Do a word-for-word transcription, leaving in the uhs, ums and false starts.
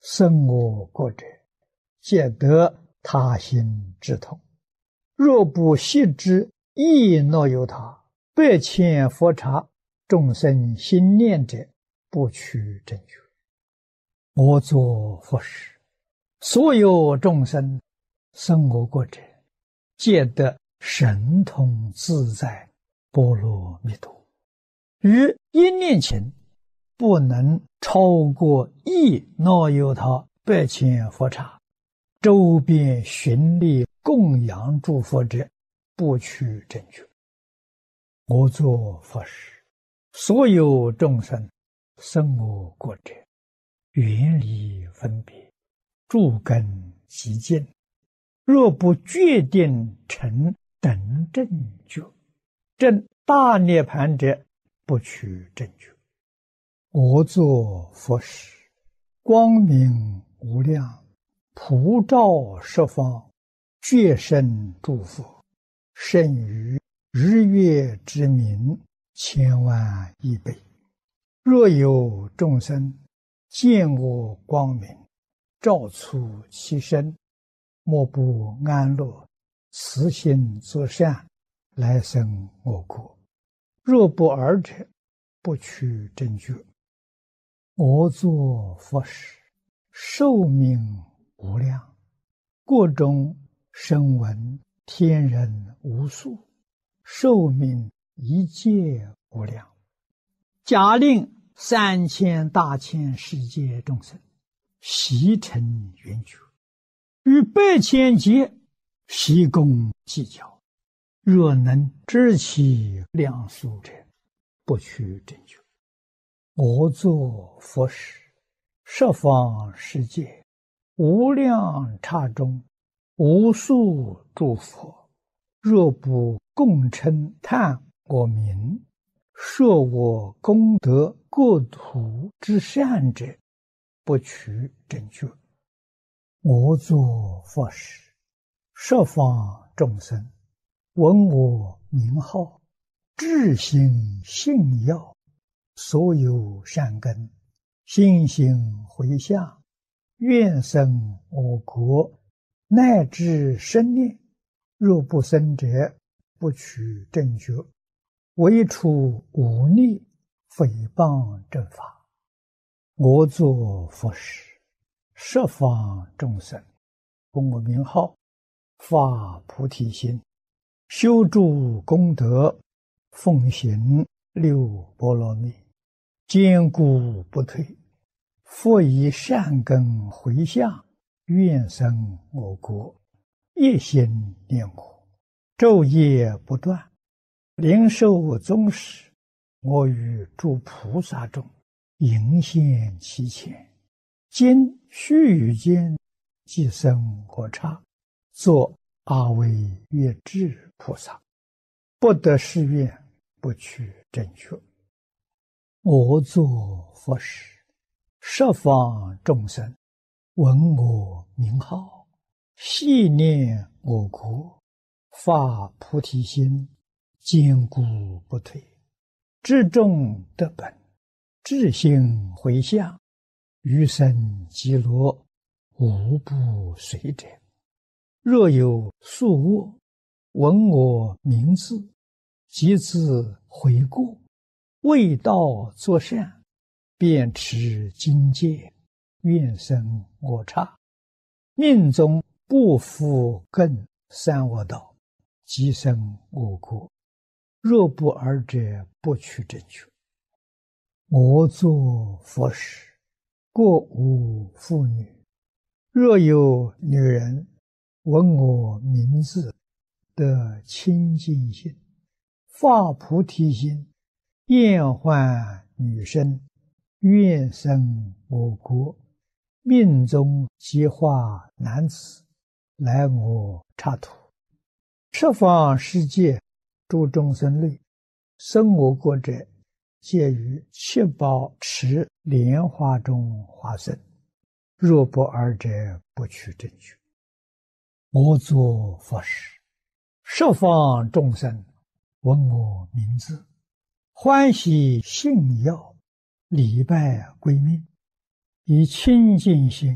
生我国者，皆得他心之痛。若不悉之，亦若有他，百千佛刹，众生心念者，不取正觉。我作佛时，所有众生生我国者，皆得神通自在波罗蜜多。于一念前，不能超过一若有他百千佛刹，周边寻力供养诸佛者，不取正觉。我作佛时，所有众生生我国者，远离分别，诸根极净，若不决定成等正觉，证大涅盘者，不取正觉。我作佛时，光明无量，普照十方，觉生诸佛，胜于日月之明千万亿倍。若有众生见我光明，照出其身，莫不安乐，慈心作善，来生我国。若不尔者，不取正觉。我作佛时，寿命无量，国中声闻天人无数，寿命一切无量。假令三千大千世界众生悉成圆觉，于百千劫悉共计较，若能知其量数者，不取正觉。我作佛时，十方世界无量刹中，无数诸佛，若不共称叹我名，说我功德国土之善者，不取正觉。我作佛时，十方众生闻我名号，至心信要，所有善根心行回向，愿生我国，乃至生念。若不生者，不取正觉。唯除忤逆诽谤正法。我作佛时，十方众生闻我名号，发菩提心，修诸功德，奉行六波罗蜜，坚固不退。复以善根回向，愿生我国，一心念我，昼夜不断。灵寿终时，我与诸菩萨中迎现其前，今须臾间即生我刹，作阿惟越致菩萨。不得誓愿，不取正觉。我作佛时，十方众生闻我名号，系念我国，发菩提心，坚固不退。至众得本，至心回向，余生极乐，无不随者。若有宿卧，闻我名字，即自悔过，为道作善，便持经戒，愿生我刹。命中不复更三恶道，即生我国。若不尔者，不取正觉。我作佛时，过无妇女。若有女人闻我名字，得清净心，发菩提心，厌患女身，愿生我国。命中即化男子，来我刹土。十方世界诸众生类，生我国者，皆于七宝池莲花中化身。若不尔者，不取正觉。我作佛时，十方众生闻我名字，欢喜信要，礼拜归命，以清净心